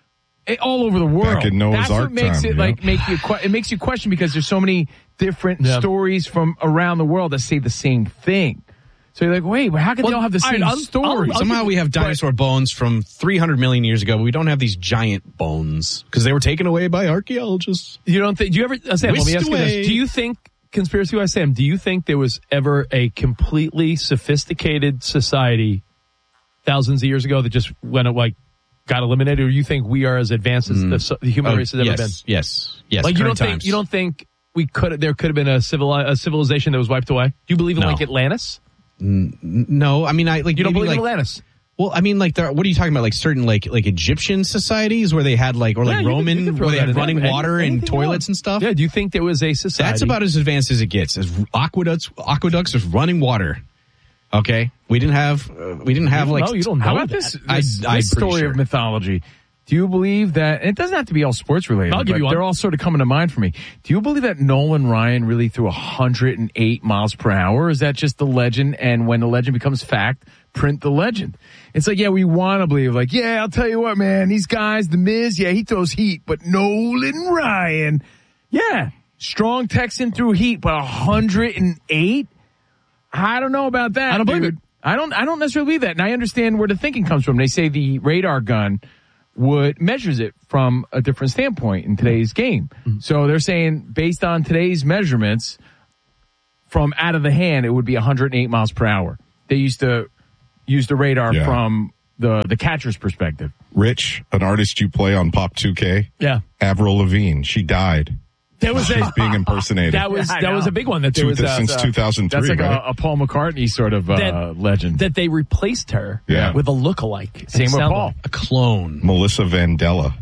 Speaker 18: all over the world.
Speaker 3: Back in Noah's
Speaker 18: That's
Speaker 3: Ark
Speaker 18: what makes
Speaker 3: time,
Speaker 18: it, like, it makes you question because there's so many different stories from around the world that say the same thing. So you're like, wait, how can they all have the same story?
Speaker 4: Somehow we have dinosaur bones from 300 million years ago, but we don't have these giant bones because they were taken away by archaeologists.
Speaker 19: You don't think, do you ever, Sam, let me ask you this. Do you think, Conspiracy Wise Sam, do you think there was ever a completely sophisticated society thousands of years ago that just went like got eliminated, or you think we are as advanced as the human race has ever been?
Speaker 4: Yes.
Speaker 19: Like you don't think there could have been a civilization that was wiped away? Do you believe in like Atlantis?
Speaker 4: No, I mean you
Speaker 19: don't believe in Atlantis.
Speaker 4: Well, I mean, like, what are you talking about? Like certain, like Egyptian societies where they had Roman, where they had running water and toilets and stuff.
Speaker 19: Yeah. Do you think there was a society?
Speaker 4: That's about as advanced as it gets. As aqueducts with running water. Okay, we didn't have like.
Speaker 19: No, you don't know.
Speaker 18: How about this story of mythology? Do you believe that, and it doesn't have to be all sports related,
Speaker 19: I'll give you one.
Speaker 18: They're all sort of coming to mind for me. Do you believe that Nolan Ryan really threw 108 miles per hour? Or is that just the legend? And when the legend becomes fact, print the legend. It's like, yeah, we want to believe, like, yeah, I'll tell you what, man, these guys, The Miz, yeah, he throws heat, but Nolan Ryan, yeah, strong Texan threw heat, but 108? I don't know about that.
Speaker 19: I don't believe it.
Speaker 18: I don't necessarily believe that. And I understand where the thinking comes from. They say the radar gun measures it from a different standpoint in today's game. Mm-hmm. So they're saying based on today's measurements from out of the hand, it would be 108 miles per hour. They used to use the radar from the catcher's perspective.
Speaker 3: Rich, an artist you play on Pop 2K.
Speaker 19: Yeah.
Speaker 3: Avril Lavigne. She died.
Speaker 19: That was
Speaker 3: being impersonated.
Speaker 19: That was a big one. That there was
Speaker 3: since 2003.
Speaker 18: That's like
Speaker 3: right?
Speaker 18: a Paul McCartney sort of legend.
Speaker 19: That they replaced her with a lookalike.
Speaker 18: Same with Paul.
Speaker 4: A clone.
Speaker 3: Melissa Vandella.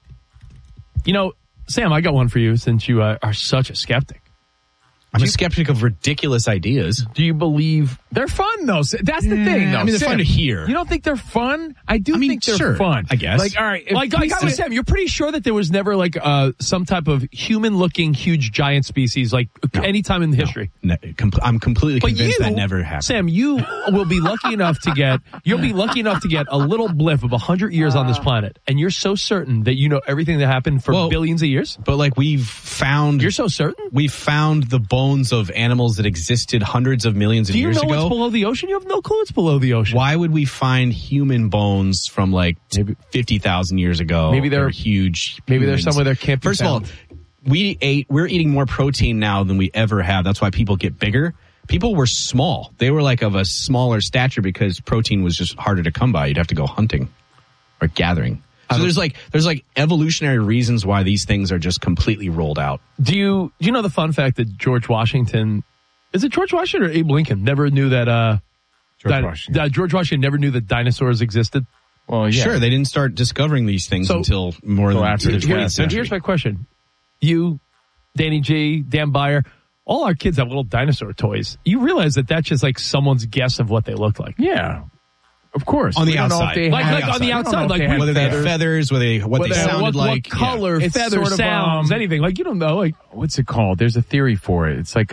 Speaker 19: You know, Sam, I got one for you since you are such a skeptic.
Speaker 4: I'm a skeptic of ridiculous ideas.
Speaker 18: Do you believe they're fun though? That's the thing though.
Speaker 4: I mean, they're fun to hear.
Speaker 18: You don't think they're fun? I think they're fun.
Speaker 4: I guess.
Speaker 18: Like, all right.
Speaker 19: Like Sam, you're pretty sure that there was never like some type of human-looking huge giant species like any time in history.
Speaker 4: No, I'm completely convinced that never happened.
Speaker 19: Sam, you will be lucky enough to get a little blip of 100 years on this planet, and you're so certain that you know everything that happened for billions of years.
Speaker 4: But like you're
Speaker 19: so certain?
Speaker 4: We've found the bones of animals that existed hundreds of millions of years ago.
Speaker 19: Do you know what's below the ocean? You have no clue what's below the ocean.
Speaker 4: Why would we find human bones from like 50,000 years ago?
Speaker 18: Maybe they're
Speaker 4: huge.
Speaker 18: Maybe they're somewhere that can't be
Speaker 4: First of all, we're eating more protein now than we ever have. That's why people get bigger. People were small. They were like of a smaller stature because protein was just harder to come by. You'd have to go hunting or gathering. So there's like evolutionary reasons why these things are just completely rolled out.
Speaker 19: Do you know the fun fact that George Washington, is it George Washington or Abe Lincoln, never knew that George Washington never knew that dinosaurs existed?
Speaker 18: Well, yeah.
Speaker 4: Sure, they didn't start discovering these things until more than
Speaker 18: after the
Speaker 4: 20th century.
Speaker 19: Here's my question. You, Danny G, Dan Byer, all our kids have little dinosaur toys. You realize that that's just like someone's guess of what they look like.
Speaker 18: Yeah. Of course.
Speaker 4: On the outside.
Speaker 19: Like on the outside. Like
Speaker 4: whether they have feathers, what they sounded like.
Speaker 19: What color,
Speaker 18: It's
Speaker 19: feather,
Speaker 18: sort of,
Speaker 19: sounds, anything. Like, you don't know. Like,
Speaker 18: what's it called? There's a theory for it. It's like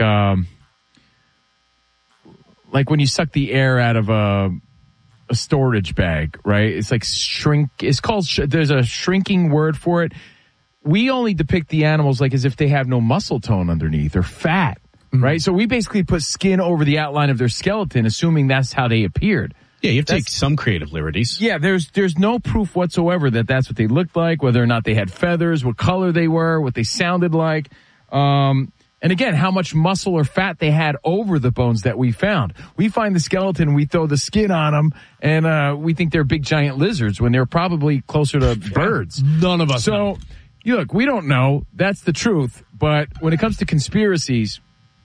Speaker 18: when you suck the air out of a storage bag, right? It's like shrink. It's called, there's a shrinking word for it. We only depict the animals like as if they have no muscle tone underneath or fat, right? So we basically put skin over the outline of their skeleton, assuming that's how they appeared.
Speaker 4: Yeah, you have to take some creative liberties.
Speaker 18: Yeah, there's no proof whatsoever that that's what they looked like, whether or not they had feathers, what color they were, what they sounded like. And again, how much muscle or fat they had over the bones that we found. We find the skeleton, we throw the skin on them, and we think they're big giant lizards when they're probably closer to birds.
Speaker 19: None of us know.
Speaker 18: Look, we don't know. That's the truth. But when it comes to conspiracies,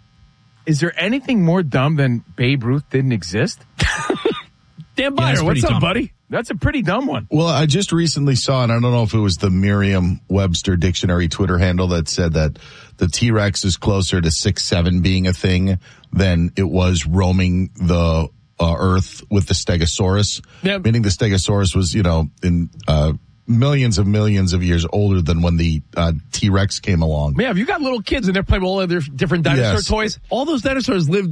Speaker 18: is there anything more dumb than Babe Ruth didn't exist? Dan Byer, what's up, buddy? That's a pretty dumb one.
Speaker 3: Well, I just recently saw, and I don't know if it was the Merriam-Webster dictionary Twitter handle that said that the T-Rex is closer to 6'7" being a thing than it was roaming the earth with the Stegosaurus. Yep. Meaning the Stegosaurus was, in millions of years older than when the T-Rex came along.
Speaker 19: Yeah, if you got little kids and they're playing with all of their different dinosaur toys, all those dinosaurs lived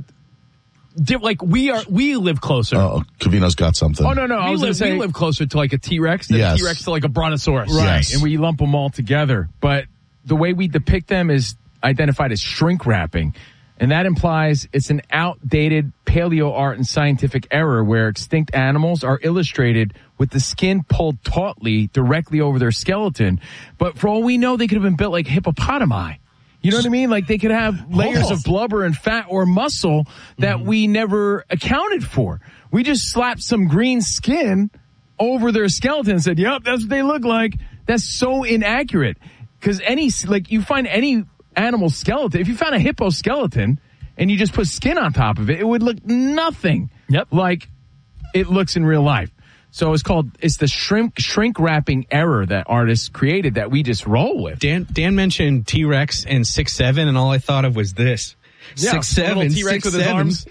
Speaker 19: like we live closer.
Speaker 3: Covino's got something.
Speaker 19: Oh, no. We live closer to like a T-Rex than a T-Rex to like a Brontosaurus.
Speaker 18: Right.
Speaker 3: Yes.
Speaker 18: And we lump them all together. But the way we depict them is identified as shrink wrapping. And that implies it's an outdated paleo art and scientific error where extinct animals are illustrated with the skin pulled tautly directly over their skeleton. But for all we know, they could have been built like hippopotami. You know what I mean? Like they could have layers of blubber and fat or muscle that we never accounted for. We just slapped some green skin over their skeleton and said, yep, that's what they look like. That's so inaccurate. Because you find any animal skeleton, if you found a hippo skeleton and you just put skin on top of it, it would look nothing like it looks in real life. So it's the shrink wrapping error that artists created that we just roll with.
Speaker 4: Dan mentioned T-Rex and 6'7", and all I thought of was this. 6'7",
Speaker 19: T-Rex with his arms.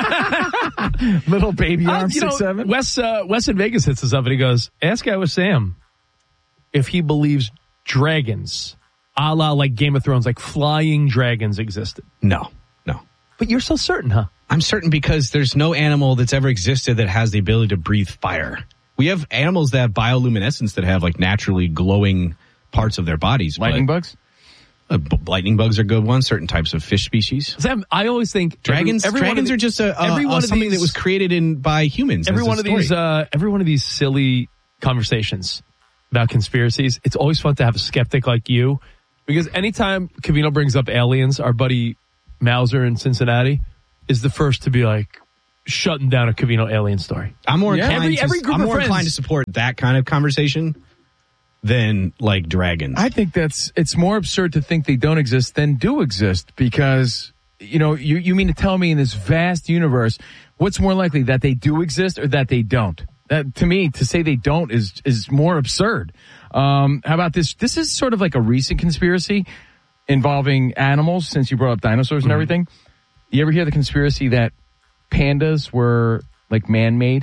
Speaker 18: Little baby arms, 6'7".
Speaker 19: Wes in Vegas hits us up and he goes, ask Guy with Sam if he believes dragons, a la like Game of Thrones, like flying dragons existed.
Speaker 4: No.
Speaker 19: But you're so certain, huh?
Speaker 4: I'm certain because there's no animal that's ever existed that has the ability to breathe fire. We have animals that have bioluminescence that have like naturally glowing parts of their bodies.
Speaker 18: Lightning bugs?
Speaker 4: Lightning bugs are good ones. Certain types of fish species.
Speaker 19: Sam, I always think
Speaker 4: dragons are just something that was created by humans.
Speaker 19: Every one of these silly conversations about conspiracies, it's always fun to have a skeptic like you, because anytime Covino brings up aliens, our buddy Mauser in Cincinnati is the first to be like shutting down a Covino alien story.
Speaker 4: I'm more inclined to support that kind of conversation than like dragons.
Speaker 18: I think it's more absurd to think they don't exist than do exist, because you mean to tell me in this vast universe, what's more likely, that they do exist or that they don't? That, to me, to say they don't is more absurd. How about this? This is sort of like a recent conspiracy involving animals, since you brought up dinosaurs and everything. You ever hear the conspiracy that pandas were like man-made?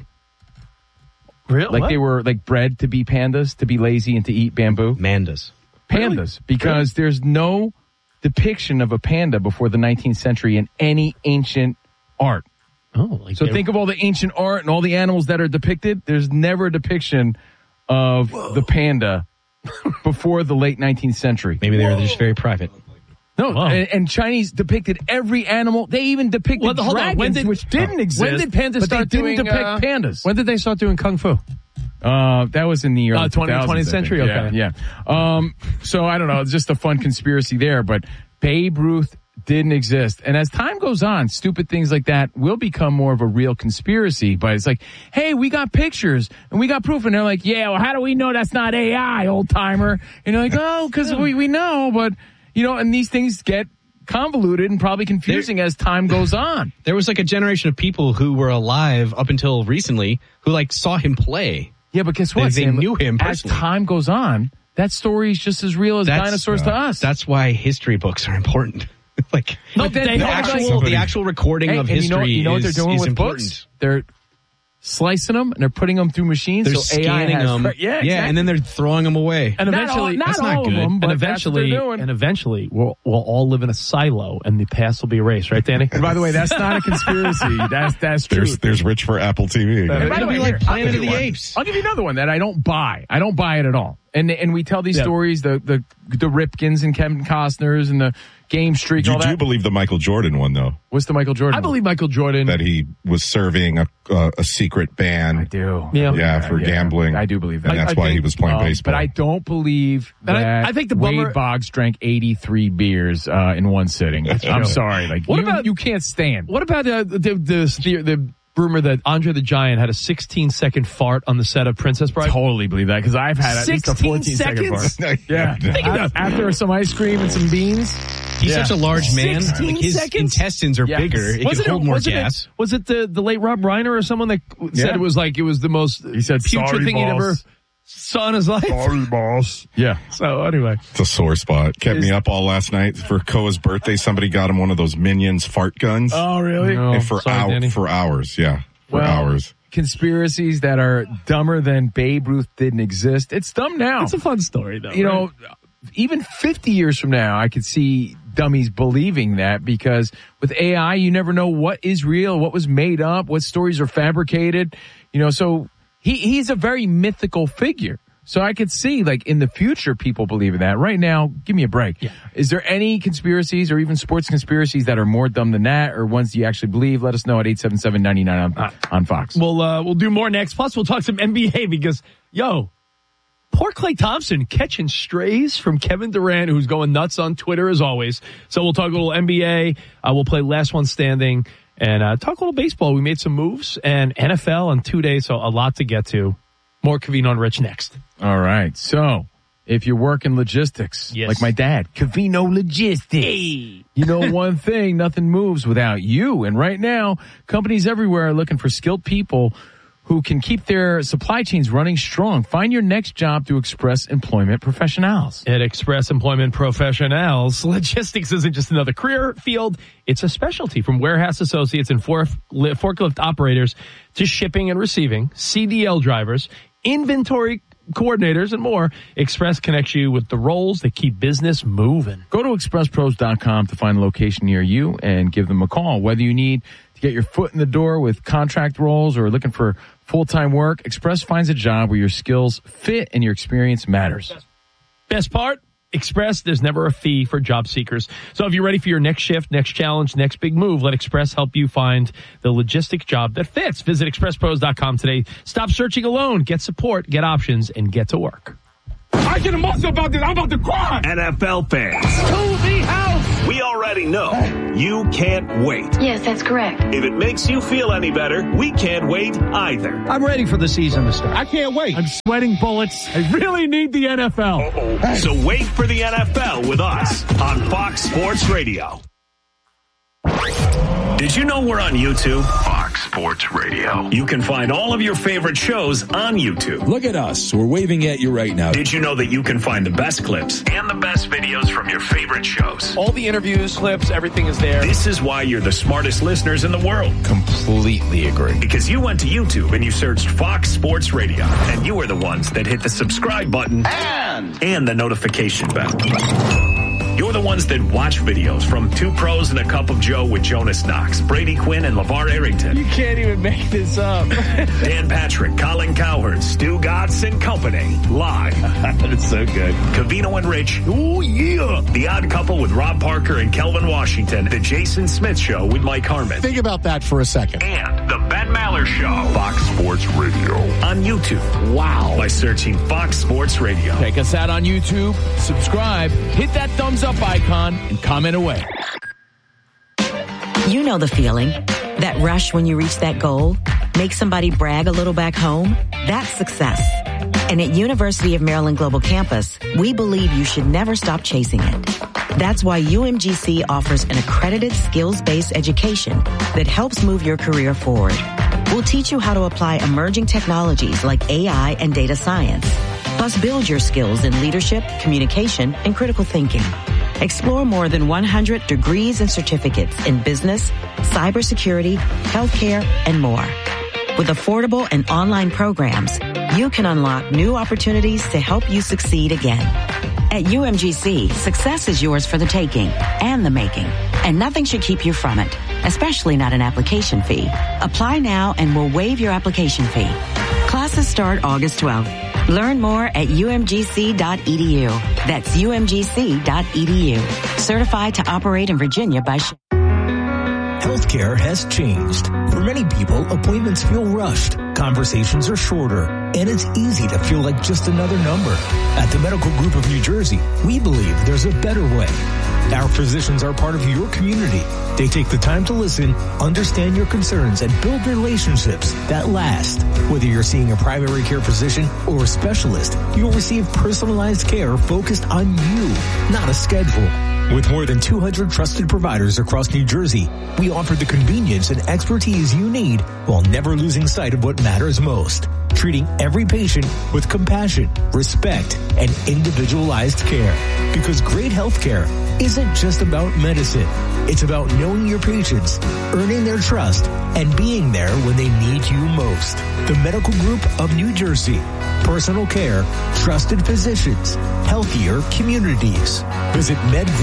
Speaker 19: Really?
Speaker 18: Like they were like bred to be pandas, to be lazy and to eat bamboo?
Speaker 4: Pandas.
Speaker 18: Really? Because there's no depiction of a panda before the 19th century in any ancient art. So think of all the ancient art and all the animals that are depicted. There's never a depiction of the panda before the late 19th century.
Speaker 4: Maybe they were just very private.
Speaker 18: No, and Chinese depicted every animal. They even depicted dragons, which didn't exist.
Speaker 19: When did pandas start doing
Speaker 18: depict pandas?
Speaker 19: When did they start doing kung fu?
Speaker 18: That was in the early
Speaker 19: 20th century. Okay,
Speaker 18: yeah. So I don't know. It's just a fun conspiracy there, but Babe Ruth didn't exist. And as time goes on, stupid things like that will become more of a real conspiracy. But it's like, hey, we got pictures and we got proof. And they're like, yeah, well, how do we know that's not AI, old timer? And you're like, oh, because we know. But, and these things get convoluted and probably confusing as time goes on.
Speaker 4: There was like a generation of people who were alive up until recently who like saw him play.
Speaker 19: Yeah, but guess what?
Speaker 4: They knew him
Speaker 19: as
Speaker 4: personally.
Speaker 19: time goes on, that story is just as real as dinosaurs to us.
Speaker 4: That's why history books are important. Like
Speaker 19: No, they
Speaker 4: the actual recording of history
Speaker 19: you know what they're doing
Speaker 4: is
Speaker 19: with
Speaker 4: important.
Speaker 19: books? They're slicing them and they're putting them through machines.
Speaker 4: They're
Speaker 19: so AI
Speaker 4: scanning
Speaker 19: has
Speaker 4: them,
Speaker 19: exactly.
Speaker 4: and then they're throwing them away.
Speaker 19: And eventually,
Speaker 4: that's not good.
Speaker 19: But eventually, we'll all live in a silo, and the past will be erased. Right, Danny?
Speaker 5: And by the way, that's not a conspiracy. That's true.
Speaker 3: There's Rich for Apple TV.
Speaker 19: And by the way,
Speaker 4: like Planet of the
Speaker 19: Apes.
Speaker 4: Apes.
Speaker 19: I'll give you another one that I don't buy. I don't buy it at all. And we tell these stories, the Ripkins and Kevin Costners and the game streak.
Speaker 3: You
Speaker 19: all that.
Speaker 3: do believe the Michael Jordan one, though?
Speaker 19: What's the Michael Jordan?
Speaker 3: I
Speaker 19: believe Michael Jordan.
Speaker 3: That he was serving a secret ban.
Speaker 19: I do.
Speaker 3: For gambling.
Speaker 19: I do believe that.
Speaker 3: And that's why he was playing baseball.
Speaker 19: But I don't believe that
Speaker 18: I think the
Speaker 19: Wade Boggs drank 83 beers in one sitting. I'm sorry. Like, you can't stand.
Speaker 18: What about the rumor that Andre the Giant had a 16-second fart on the set of Princess Bride?
Speaker 19: Totally believe that because I've had at least a 14-second fart. Yeah.
Speaker 18: Think about
Speaker 19: after some ice cream and some beans.
Speaker 4: He's such a large man.
Speaker 18: 16
Speaker 4: Like his
Speaker 18: seconds?
Speaker 4: intestines are bigger. It can hold more gas.
Speaker 18: Was it the late Rob Reiner or someone that said it was the most putrid thing he'd ever saw in his life?
Speaker 3: Sorry, boss.
Speaker 19: Yeah.
Speaker 18: So anyway.
Speaker 3: It's a sore spot. Kept me up all last night. For Koa's birthday, somebody got him one of those Minions fart guns.
Speaker 18: Oh, really?
Speaker 3: And for hours, yeah. For hours.
Speaker 19: Conspiracies that are dumber than Babe Ruth didn't exist. It's dumb now.
Speaker 18: It's a fun story, though.
Speaker 19: You know, even 50 years from now, I could see dummies believing that because with AI, you never know what is real, what was made up, what stories are fabricated. You know, so he's a very mythical figure. So I could see, like, in the future, people believing that. Right now, give me a break. Yeah. Is there any conspiracies or even sports conspiracies that are more dumb than that or ones you actually believe? Let us know at 877-99 on Fox.
Speaker 18: We'll do more next. Plus, we'll talk some NBA because, poor Klay Thompson catching strays from Kevin Durant, who's going nuts on Twitter as always. So we'll talk a little NBA. We'll play Last One Standing and talk a little baseball. We made some moves and NFL in 2 days, so a lot to get to. More Covino and Rich next.
Speaker 19: All right. So if you work in logistics, like my dad, Covino Logistics, you know one thing, nothing moves without you. And right now, companies everywhere are looking for skilled people who can keep their supply chains running strong. Find your next job through Express Employment Professionals.
Speaker 18: At Express Employment Professionals, logistics isn't just another career field. It's a specialty from warehouse associates and forklift operators to shipping and receiving, CDL drivers, inventory coordinators, and more. Express connects you with the roles that keep business moving.
Speaker 19: Go to expresspros.com to find a location near you and give them a call. Whether you need to get your foot in the door with contract roles or looking for full-time work, Express finds a job where your skills fit and your experience matters.
Speaker 18: Best part? Express, there's never a fee for job seekers. So if you're ready for your next shift, next challenge, next big move, let Express help you find the logistic job that fits. Visit expresspros.com today. Stop searching alone. Get support, get options, and get to work.
Speaker 2: I get emotional about this. I'm about to cry. NFL fans.
Speaker 7: To the house. We already know you can't wait.
Speaker 22: Yes, that's correct.
Speaker 7: If it makes you feel any better, we can't wait either.
Speaker 2: I'm ready for the season to start. I can't wait. I'm sweating bullets. I really need the NFL.
Speaker 7: So wait for the NFL with us on Fox Sports Radio. Did you know we're on YouTube? Fox Sports Radio. You can find all of your favorite shows on YouTube.
Speaker 10: Look at us. We're waving at you right now.
Speaker 7: Did you know that you can find the best clips and the best videos from your favorite shows?
Speaker 18: All the interviews, clips, everything is there.
Speaker 7: This is why you're the smartest listeners in the world.
Speaker 10: Completely agree.
Speaker 7: Because you went to YouTube and you searched Fox Sports Radio, and you were the ones that hit the subscribe button and the notification bell. You're the ones that watch videos from Two Pros and a Cup of Joe with Jonas Knox, Brady Quinn, and LeVar Arrington.
Speaker 18: You can't even make this up.
Speaker 7: Dan Patrick, Colin Cowherd, Stu Gatz and Company. Live.
Speaker 18: That's so good.
Speaker 7: Covino and Rich. Oh, yeah. The Odd Couple with Rob Parker and Kelvin Washington. The Jason Smith Show with Mike Harmon.
Speaker 2: Think about that for a second.
Speaker 7: And the Ben Maller Show. Fox Sports Radio. On YouTube.
Speaker 2: Wow.
Speaker 7: By searching Fox Sports Radio.
Speaker 19: Check us out on YouTube. Subscribe. Hit that thumbs up icon and comment away.
Speaker 12: You know the feeling. That rush when you reach that goal. Make somebody brag a little back home. That's success. And at University of Maryland Global Campus, we believe you should never stop chasing it. That's why UMGC offers an accredited skills-based education that helps move your career forward.
Speaker 1: We'll teach you how to apply emerging technologies like AI and data science. Plus, build your skills in leadership, communication, and critical thinking. Explore more than 100 degrees and certificates in business, cybersecurity, healthcare, and more. With affordable and online programs, you can unlock new opportunities to help you succeed again. At UMGC, success is yours for the taking and the making, and nothing should keep you from it, especially not an application fee. Apply now and we'll waive your application fee. Classes start August 12th. Learn more at umgc.edu. That's umgc.edu. Certified to operate in Virginia by
Speaker 22: Healthcare has changed. For many people, appointments feel rushed, conversations are shorter, and it's easy to feel like just another number. At the Medical Group of New Jersey, we believe there's a better way. Our physicians are part of your community. They take the time to listen, understand your concerns, and build relationships that last. Whether you're seeing a primary care physician or a specialist, you'll receive personalized care focused on you, not a schedule. With more than 200 trusted providers across New Jersey, we offer the convenience and expertise you need while never losing sight of what matters most. Treating every patient with compassion, respect, and individualized care. Because great health care isn't just about medicine. It's about knowing your patients, earning their trust, and being there when they need you most. The Medical Group of New Jersey. Personal care, trusted physicians, healthier communities. Visit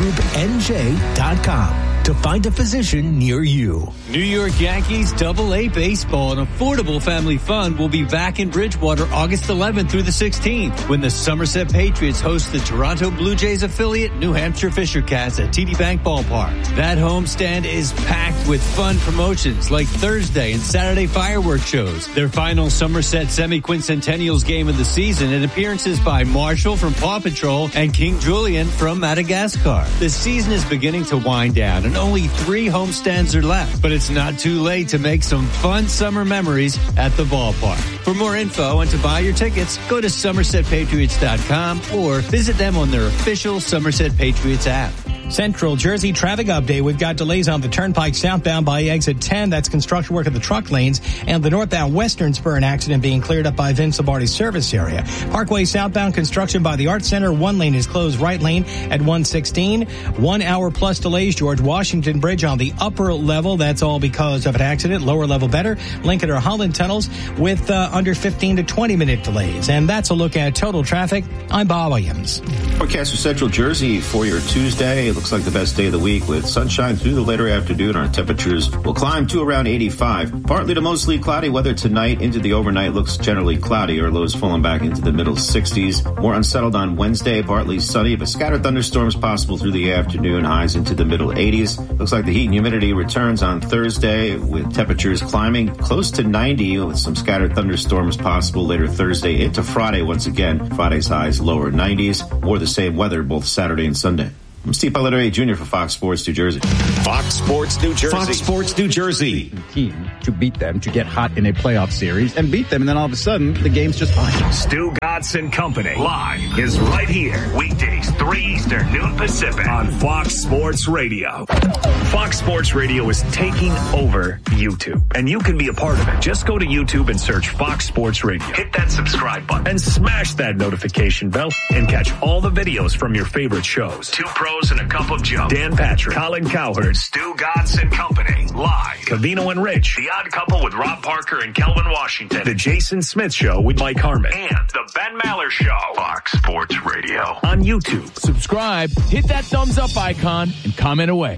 Speaker 22: medgroupnj.com to find a physician near you.
Speaker 11: New York Yankees Double-A Baseball, an affordable family fun, will be back in Bridgewater August 11th through the 16th when the Somerset Patriots host the Toronto Blue Jays affiliate New Hampshire Fisher Cats at TD Bank Ballpark. That homestand is packed with fun promotions like Thursday and Saturday fireworks shows, their final Somerset Semi-Quincentennials game of the season, and appearances by Marshall from Paw Patrol and King Julian from Madagascar. The season is beginning to wind down and only 3 homestands are left, but it's not too late to make some fun summer memories at the ballpark. For more info and to buy your tickets, go to SomersetPatriots.com or visit them on their official Somerset Patriots app.
Speaker 14: Central Jersey traffic update. We've got delays on the Turnpike southbound by exit 10. That's construction work of the truck lanes, and the northbound Western Spur, an accident being cleared up by Vince Lombardi's service area. Parkway southbound construction by the Art Center. One lane is closed, right lane at 116. 1 hour plus delays. George Washington Bridge on the upper level. That's all because of an accident. Lower level better. Lincoln or Holland tunnels with under 15 to 20 minute delays. And that's a look at total traffic. I'm Bob Williams.
Speaker 15: Forecast for Central Jersey for your Tuesday. It looks like the best day of the week with sunshine through the later afternoon. Our temperatures will climb to around 85. Partly to mostly cloudy weather tonight into the overnight. Looks generally cloudy. Our lows falling back into the middle 60s. More unsettled on Wednesday. Partly sunny, but scattered thunderstorms possible through the afternoon. Highs into the middle 80s. Looks like the heat and humidity returns on Thursday with temperatures climbing close to 90 with some scattered thunderstorms possible later Thursday into Friday once again. Friday's highs lower 90s. More the same weather both Saturday and Sunday. I'm Steve Pagliari Jr. for Fox Sports New Jersey.
Speaker 23: Fox Sports New Jersey.
Speaker 24: Fox Sports New Jersey.
Speaker 23: Team to beat them, to get hot in a playoff series and beat them, and then all of a sudden, the game's just fine.
Speaker 25: Stu Godson Company live is right here. Weekdays, 3 Eastern, noon Pacific on Fox Sports Radio. Fox Sports Radio is taking over YouTube, and you can be a part of it. Just go to YouTube and search Fox Sports Radio. Hit that subscribe button and smash that notification bell and catch all the videos from your favorite shows. 2 pros and a cup of Joe. Dan Patrick, Colin Cowherd, Stu Godson Company, live. Covino and Rich, The Odd Couple with Rob Parker and Kelvin Washington, The Jason Smith Show with Mike Harmon, and The Ben Maller Show. Fox Sports Radio on YouTube.
Speaker 18: Subscribe, hit that thumbs up icon, and comment away.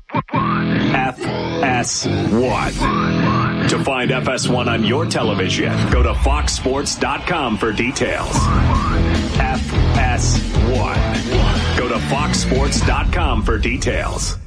Speaker 25: FS1. To find FS1 on your television, go to foxsports.com for details. FS1. Go to foxsports.com for details.